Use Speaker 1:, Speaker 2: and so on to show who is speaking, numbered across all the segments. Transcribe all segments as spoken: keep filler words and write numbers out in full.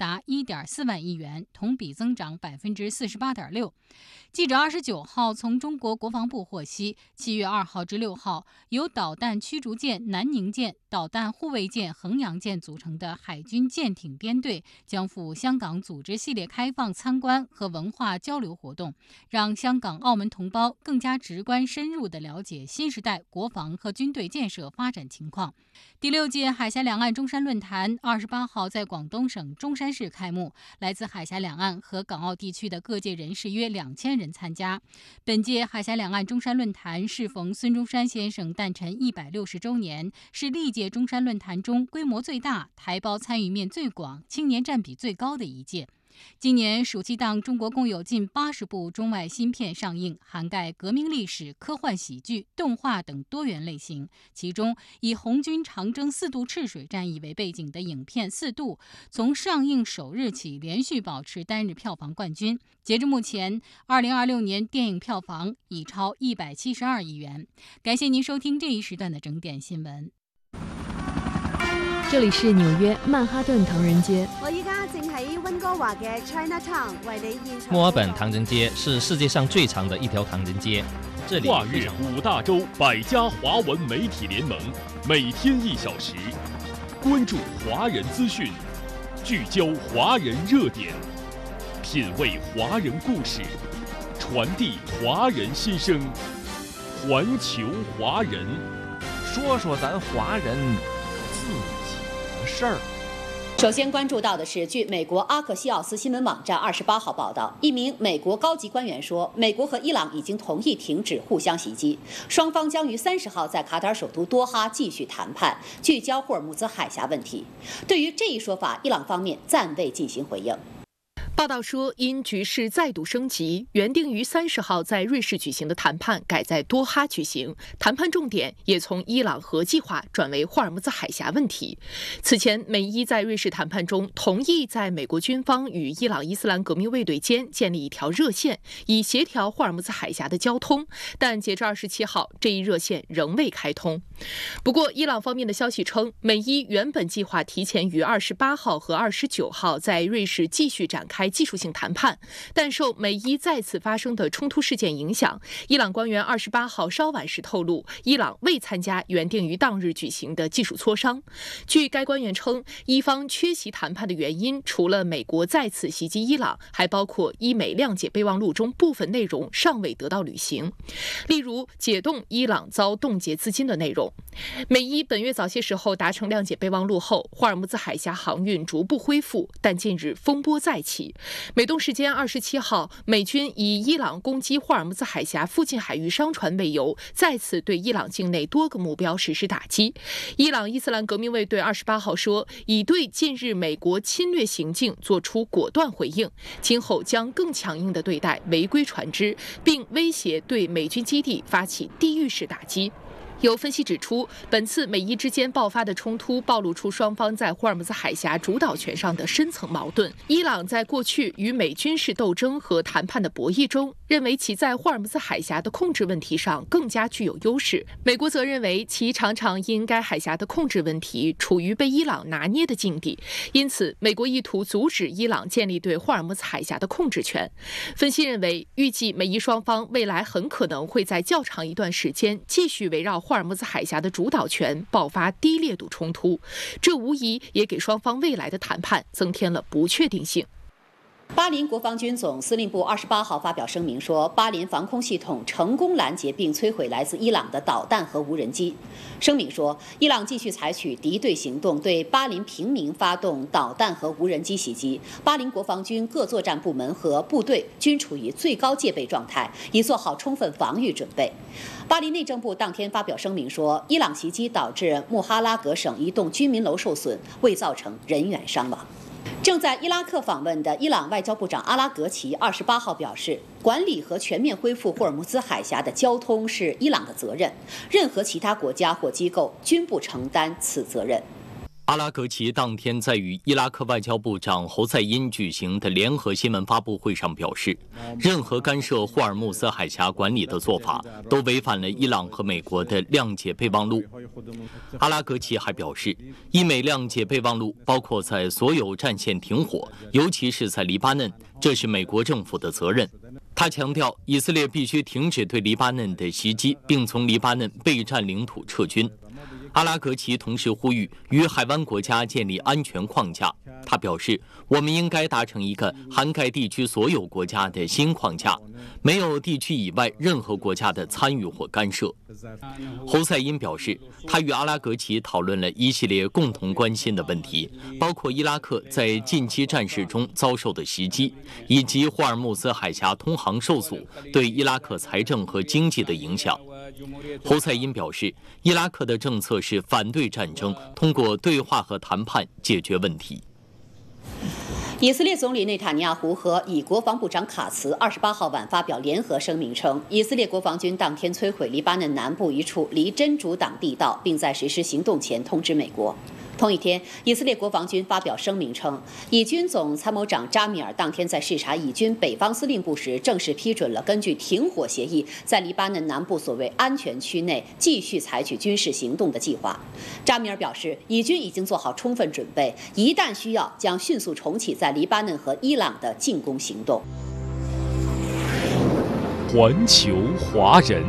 Speaker 1: 达一点四万亿元，同比增长百分之四十八点六。记者二十九号从中国国防部获悉，七月二号至六号，由导弹驱逐舰南宁舰、导弹护卫舰衡阳舰组成的海军舰艇编队将赴香港组织系列开放参观和文化交流活动，让香港、澳门同胞更加直观深入地了解新时代国防和军队建设发展情况。第六届海峡两岸中山论坛二十八号在广东省中山市开幕，来自海峡两岸和港澳地区的各界人士约两千人参加。本届海峡两岸中山论坛适逢孙中山先生诞辰一百六十周年，是历届中山论坛中规模最大、台胞参与面最广、青年占比最高的一届。今年暑期档，中国共有近八十部中外新片上映，涵盖革命历史、科幻喜剧、动画等多元类型。其中，以红军长征四渡赤水战役为背景的影片《四渡》，从上映首日起连续保持单日票房冠军。截至目前，二零二六年电影票房已超一百七十二亿元。感谢您收听这一时段的整点新闻。
Speaker 2: 这里是纽约曼哈顿唐人街。
Speaker 3: 我依家正喺温哥華嘅 Chinatown 為你現場。
Speaker 4: 墨爾本唐人街是世界上最長的一條唐人街，這裡
Speaker 5: 跨越五大洲百家華文媒體聯盟，每天一小時，關注華人資訊，聚焦華人熱點，品味華人故事，傳遞華人心聲，環球華人，
Speaker 6: 說說咱華人自己的事兒。
Speaker 7: 首先關注到的是，據美國阿克西奧斯新聞網站二十八號報道，一名美國高級官員說，美國和伊朗已經同意停止互相襲擊，雙方將於三十號在卡塔爾首都多哈繼續談判，聚焦霍爾木茲海峽問題。對於這一說法，伊朗方面暫未進行回應。
Speaker 8: 報道說，因局勢再度升級，原定於三十號在瑞士舉行的談判改在多哈舉行，談判重點也從伊朗核計劃轉為霍爾木茲海峽問題。此前，美伊在瑞士談判中同意在美國軍方與伊朗伊斯蘭革命衛隊間建立一條熱線，以協調霍爾木茲海峽的交通，但截至二十七號，這一熱線仍未開通。不過，伊朗方面的消息稱，美伊原本計劃提前於二十八號和二十九號在瑞士繼續展開技術性談判，但受美伊再次發生的衝突事件影響，伊朗官員二十八號稍晚時透露，伊朗未參加原定於當日舉行的技術磋商。據該官員稱，伊方缺席談判的原因，除了美國再次襲擊伊朗，還包括伊美諒解備忘錄中部分內容尚未得到履行，例如解凍伊朗遭凍結資金的內容。美伊本月早些時候達成諒解備忘錄後，霍爾木茲海峽航運逐步恢復，但近日風波再起。美東時間二十七號，美軍以伊朗攻擊霍爾木茲海峽附近海域商船為由，再次對伊朗境內多個目標實施打擊。伊朗伊斯蘭革命衛隊二十八號說，已對近日美國侵略行徑作出果斷回應，今後將更強硬地對待違規船隻，並威脅對美軍基地發起地獄式打擊。有分析指出，本次美伊之間爆發的衝突暴露出雙方在霍爾木茲海峽主導權上的深層矛盾。伊朗在過去與美軍事鬥爭和談判的博弈中，認為其在霍爾木茲海峽的控制問題上更加具有優勢。美國則認為其常常因該海峽的控制問題處於被伊朗拿捏的境地，因此美國意圖阻止伊朗建立對霍爾木茲海峽的控制權。分析認為，預計美伊雙方未來很可能會在較長一段時間繼續圍繞霍爾木茲海峽的主導權爆發低烈度衝突，這無疑也給雙方未來的談判增添了不確定性。
Speaker 7: 巴林國防軍總司令部二十八號發表聲明說，巴林防空系統成功攔截並摧毀來自伊朗的導彈和無人機。聲明說，伊朗繼續採取敵對行動，對巴林平民發動導彈和無人機襲擊。巴林國防軍各作戰部門和部隊均處於最高戒備狀態，已做好充分防禦準備。巴林內政部當天發表聲明說，伊朗襲擊導致穆哈拉格省一棟居民樓受損，未造成人員傷亡。正在伊拉克訪問的伊朗外交部長阿拉格齊二十八號表示，管理和全面恢復霍爾木茲海峽的交通是伊朗的責任，任何其他國家或機構均不承擔此責任。
Speaker 9: 阿拉格齐当天在与伊拉克外交部长侯赛因举行的联合新闻发布会上表示，任何干涉霍尔木兹海峡管理的做法都违反了伊朗和美国的谅解备忘录。阿拉格齐还表示，伊美谅解备忘录包括在所有战线停火，尤其是在黎巴嫩，这是美国政府的责任。他强调，以色列必须停止对黎巴嫩的袭击，并从黎巴嫩被占领土撤军。阿拉格齐同时呼吁与海湾国家建立安全框架。他表示，我们应该达成一个涵盖地区所有国家的新框架，没有地区以外任何国家的参与或干涉。侯赛因表示，他与阿拉格齐讨论了一系列共同关心的问题，包括伊拉克在近期战事中遭受的袭击，以及霍尔木兹海峡通航受阻对伊拉克财政和经济的影响。侯赛因表示，伊拉克的政策是反对战争，通过对话和谈判解决问题。
Speaker 7: 以色列总理内塔尼亚胡和以国防部长卡茨二十八号晚发表联合声明称，以色列国防军当天摧毁黎巴嫩南部一处离真主党地道，并在实施行动前通知美国。同一天，以色列国防军发表声明称，以军总参谋长扎米尔当天在视察以军北方司令部时，正式批准了根据停火协议，在黎巴嫩南部所谓安全区内继续采取军事行动的计划。扎米尔表示，以军已经做好充分准备，一旦需要，将迅速重启在黎巴嫩和伊朗的进攻行动。
Speaker 5: 环球华人。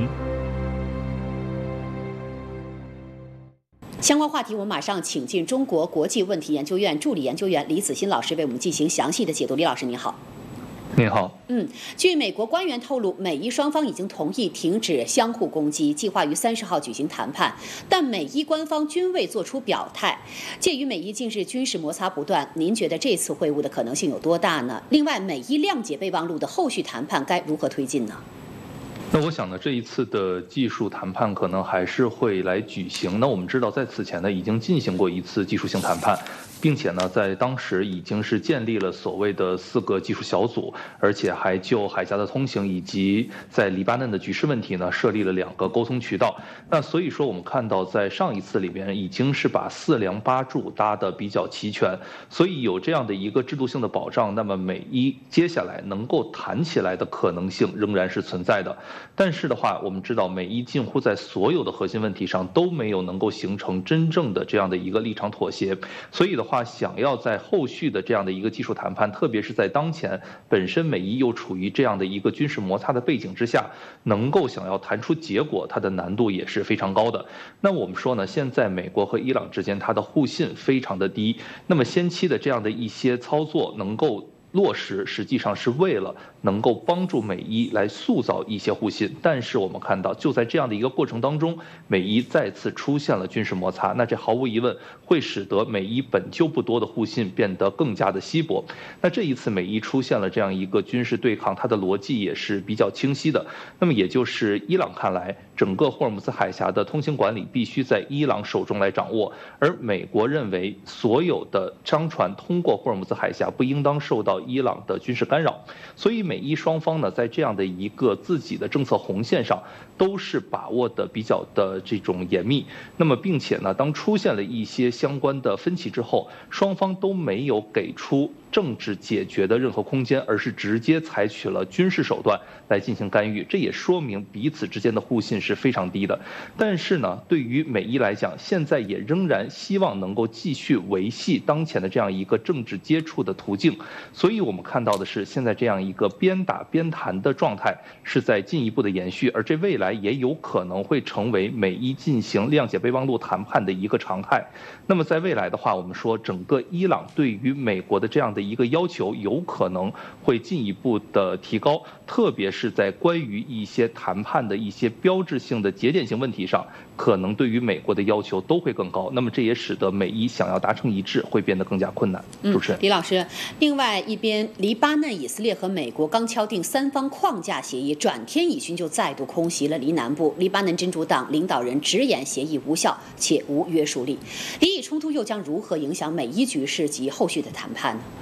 Speaker 7: 相关话题，我们马上请进中国国际问题研究院助理研究员李子欣老师为我们进行详细的解读。李老师，您好。
Speaker 10: 您好。
Speaker 7: 嗯，据美国官员透露，美伊双方已经同意停止相互攻击，计划于三十号举行谈判，但美伊官方均未做出表态。鉴于美伊近日军事摩擦不断，您觉得这次会晤的可能性有多大呢？另外，美伊谅解备忘录的后续谈判该如何推进呢？
Speaker 10: 那我想呢，这一次的技术谈判可能还是会来举行。那我们知道，在此前呢，已经进行过一次技术性谈判，并且呢，在当时已经是建立了所谓的四个技术小组，而且还就海峡的通行以及在黎巴嫩的局势问题呢，设立了两个沟通渠道。那所以说，我们看到在上一次里边已经是把四梁八柱搭得比较齐全，所以有这样的一个制度性的保障，那么美伊接下来能够谈起来的可能性仍然是存在的。但是的话，我们知道美伊近乎在所有的核心问题上都没有能够形成真正的这样的一个立场妥协，所以的话，想要在后续的这样的一个技术谈判，特别是在当前本身美伊又处于这样的一个军事摩擦的背景之下，能够想要谈出结果，它的难度也是非常高的。那我们说呢，现在美国和伊朗之间它的互信非常的低，那么先期的这样的一些操作能够落实，实际上是为了能够帮助美伊来塑造一些互信。但是我们看到，就在这样的一个过程当中，美伊再次出现了军事摩擦，那这毫无疑问会使得美伊本就不多的互信变得更加的稀薄。那这一次美伊出现了这样一个军事对抗，它的逻辑也是比较清晰的。那么也就是伊朗看来，整个霍尔木兹海峡的通行管理必须在伊朗手中来掌握，而美国认为所有的商船通过霍尔木兹海峡不应当受到伊朗的军事干扰，所以美伊双方呢，在这样的一个自己的政策红线上，都是把握的比较的这种严密。那么，并且呢，当出现了一些相关的分歧之后，双方都没有给出政治解决的任何空间，而是直接采取了军事手段来进行干预。这也说明彼此之间的互信是非常低的。但是呢，对于美伊来讲，现在也仍然希望能够继续维系当前的这样一个政治接触的途径。所以我们看到的是，现在这样一个边打边谈的状态是在进一步的延续，而这未来也有可能会成为美伊进行谅解备忘录谈判的一个常态。那么在未来的话，我们说整个伊朗对于美国的这样的一个要求有可能会进一步的提高，特别是在关于一些谈判的一些标志性的节点性问题上，可能对于美国的要求都会更高。那么这也使得美伊想要达成一致会变得更加困难。主持人、
Speaker 7: 嗯、李老师，另外一边，黎巴嫩、以色列和美国刚敲定三方框架协议，转天以军就再度空袭了黎南部。黎巴嫩真主党领导人直言协议无效且无约束力。黎以冲突又将如何影响美伊局势及后续的谈判呢？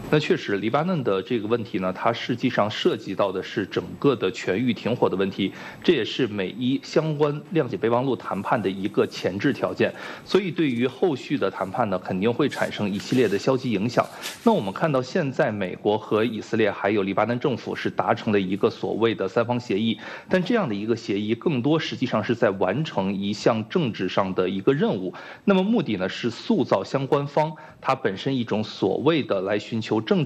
Speaker 10: 那确实，黎巴嫩的这个问题呢，它实际上涉及到的是整个的全域停火的问题，这也是美伊相关谅解备忘录谈判的一个前置条件。所以，对于后续的谈判呢，肯定会产生一系列的消极影响。那我们看到，现在美国和以色列还有黎巴嫩政府是达成了一个所谓的三方协议，但这样的一个协议，更多实际上是在完成一项政治上的一个任务。那么目的呢，是塑造相关方它本身一种所谓的来寻求政治